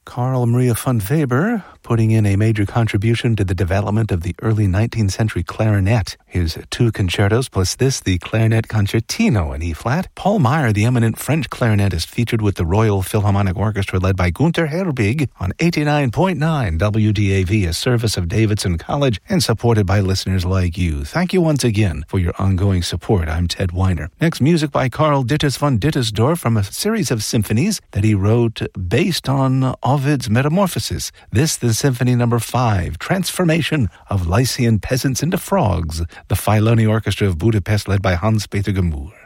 Carl Maria von Weber, putting in a major contribution to the development of the early 19th century clarinet. His two concertos plus this, the Clarinet Concertino in E-flat. Paul Meyer, the eminent French clarinetist, featured with the Royal Philharmonic Orchestra led by Gunther Herbig on 89.9 WDAV, a service of Davidson College and supported by listeners like you. Thank you once again for your ongoing support. I'm Ted Weiner. Next, music by Karl Dittus von Dittersdorf from a series of symphonies that he wrote based on Ovid's Metamorphosis. This, the Symphony No. 5, Transformation of Lycian Peasants into Frogs, the Filoni Orchestra of Budapest led by Hans-Peter Gemur.